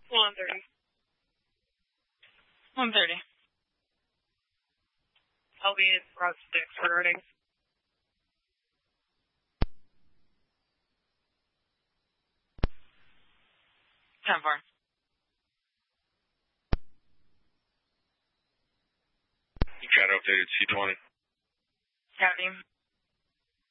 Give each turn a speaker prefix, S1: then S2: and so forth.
S1: 1:30.
S2: 1:30.
S1: I'll be in Route 6 regarding.
S2: 10-4.
S3: You got updated C20.
S2: County.